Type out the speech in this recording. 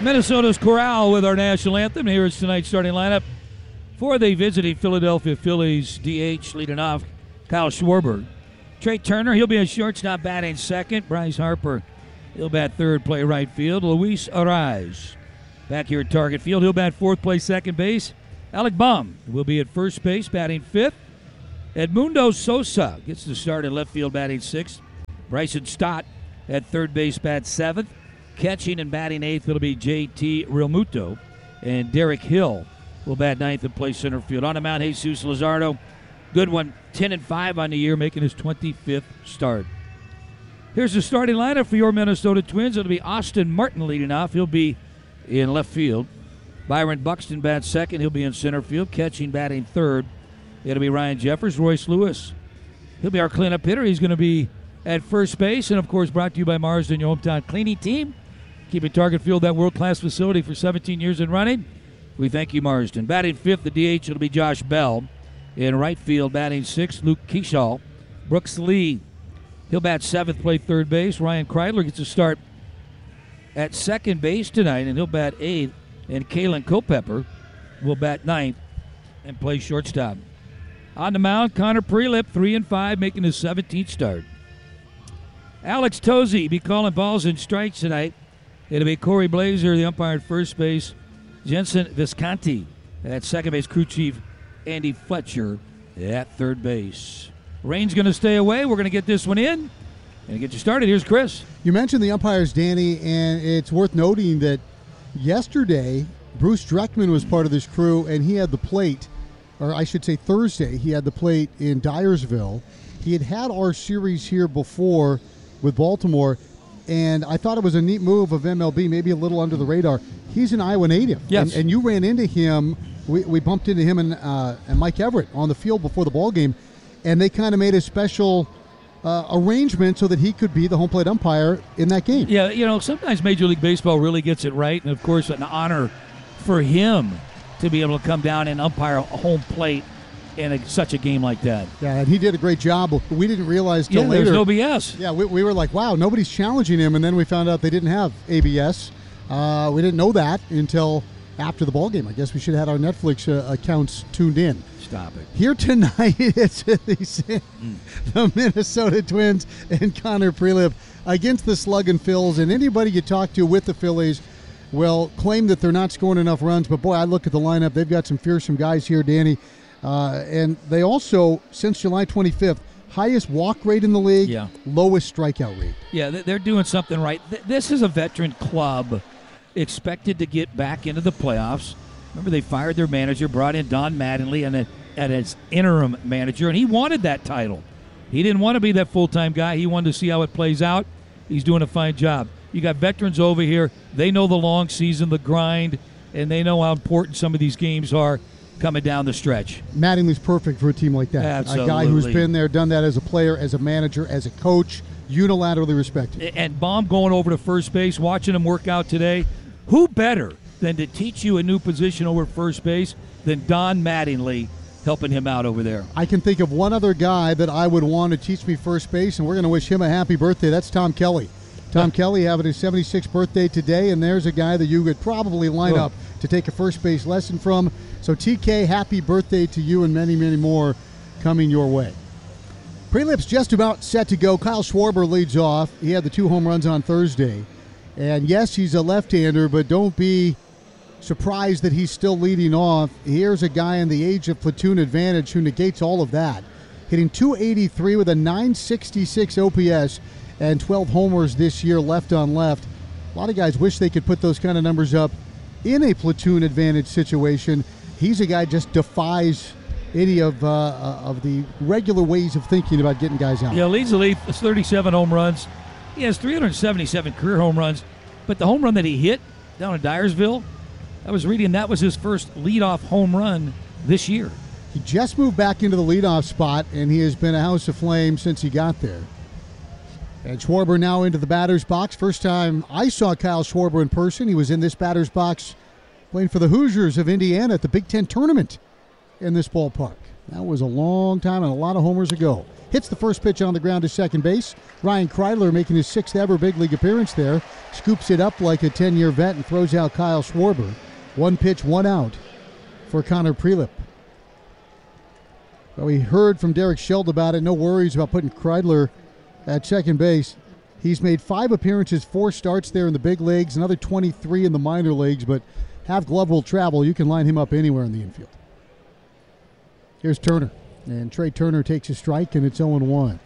Minnesota's Corral with our national anthem. Here is tonight's starting lineup for the visiting Philadelphia Phillies. DH leading off, Kyle Schwarber. Trey Turner, he'll be a shortstop batting second. Bryce Harper, he'll bat third, play right field. Luis Arraez back here at Target Field. He'll bat fourth, play second base. Alec Baum will be at first base, batting fifth. Edmundo Sosa gets the start in left field, batting sixth. Bryson Stott at third base, bats seventh. Catching and batting eighth, it'll be J.T. Realmuto. And Derek Hill will bat ninth and play center field. On the mound, Jesus Luzardo. Good one, 10-5 on the year, making his 25th start. Here's the starting lineup for your Minnesota Twins. It'll be Austin Martin leading off. He'll be in left field. Byron Buxton bats second. He'll be in center field. Catching, batting third, it'll be Ryan Jeffers. Royce Lewis, he'll be our cleanup hitter. He's going to be at first base. And, of course, brought to you by Marsden, your hometown cleaning team. Keeping Target Field that world-class facility for 17 years and running. We thank you, Marsden. Batting fifth, the DH, it'll be Josh Bell. In right field, batting sixth, Luke Keeschall. Brooks Lee, he'll bat seventh, play third base. Ryan Kreidler gets a start at second base tonight, and he'll bat eighth. And Kalen Culpepper will bat ninth and play shortstop. On the mound, Connor Prelip, 3-5, making his 17th start. Alex Tozzi be calling balls and strikes tonight. It'll be Corey Blazer, the umpire at first base. Jensen Visconti at second base. Crew chief Andy Fletcher at third base. Rain's going to stay away. We're going to get this one in and get you started. Here's Chris. You mentioned the umpires, Danny, and it's worth noting that yesterday Bruce Dreckman was part of this crew, and he had the plate, or I should say Thursday, he had the plate in Dyersville. He had our series here before with Baltimore, and I thought it was a neat move of MLB, maybe a little under the radar. He's an Iowa native. Yes. And you ran into him. We bumped into him and Mike Everett on the field before the ball game, and they kind of made a special arrangement so that he could be the home plate umpire in that game. Yeah, you know, sometimes Major League Baseball really gets it right, and, of course, an honor for him to be able to come down and umpire a home plate in such a game like that. Yeah, and he did a great job. We didn't realize till later. There's no BS. Yeah, we were like, wow, nobody's challenging him, and then we found out they didn't have ABS. We didn't know that until after the ball game. I guess we should have had our Netflix accounts tuned in. Stop it. Here tonight, it's the Minnesota Twins and Connor Prelip against the Slug and Phils, and anybody you talk to with the Phillies will claim that they're not scoring enough runs, but boy, I look at the lineup. They've got some fearsome guys here, Danny. And they also, since July 25th, highest walk rate in the league, lowest strikeout rate. Yeah, they're doing something right. This is a veteran club expected to get back into the playoffs. Remember, they fired their manager, brought in Don Mattingly and as interim manager, and he wanted that title. He didn't want to be that full-time guy. He wanted to see how it plays out. He's doing a fine job. You got veterans over here. They know the long season, the grind, and they know how important some of these games are coming down the stretch. Mattingly's perfect for a team like that. Absolutely. A guy who's been there, done that as a player, as a manager, as a coach, unilaterally respected. And Baum going over to first base, watching him work out today. Who better than to teach you a new position over first base than Don Mattingly helping him out over there? I can think of one other guy that I would want to teach me first base, and we're going to wish him a happy birthday. That's Tom Kelly. Tom Kelly having his 76th birthday today, and there's a guy that you could probably line up to take a first base lesson from. So, TK, happy birthday to you and many, many more coming your way. Prelip's just about set to go. Kyle Schwarber leads off. He had the 2 home runs on Thursday. And, yes, he's a left-hander, but don't be surprised that he's still leading off. Here's a guy in the age of platoon advantage who negates all of that. Hitting .283 with a .966 OPS and 12 homers this year left on left. A lot of guys wish they could put those kind of numbers up in a platoon advantage situation. He's a guy just defies any of the regular ways of thinking about getting guys out. Yeah, leads the league. It's 37 home runs. He has 377 career home runs. But the home run that he hit down in Dyersville, I was reading that was his first leadoff home run this year. He just moved back into the leadoff spot, and he has been a house of flame since he got there. And Schwarber now into the batter's box. First time I saw Kyle Schwarber in person, he was in this batter's box playing for the Hoosiers of Indiana at the Big Ten tournament in this ballpark. That was a long time and a lot of homers ago. hits the first pitch on the ground to second base. Ryan Kreidler making his 6th ever big league appearance there. Scoops it up like a 10-year vet and throws out Kyle Schwarber. 1 pitch, 1 out for Connor Prelip. Well, we heard from Derek Scheld about it. No worries about putting Kreidler at second base. He's made 5 appearances, 4 starts there in the big leagues, another 23 in the minor leagues, but Have Glove will travel. You can line him up anywhere in the infield. Here's Turner, and Trey Turner takes a strike, and it's 0-1.